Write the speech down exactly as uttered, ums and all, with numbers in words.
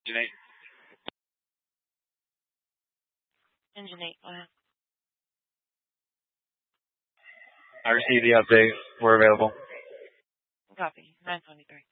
Janae. Engine eight, go ahead. I received the update. We're available. Copy. nine twenty-three.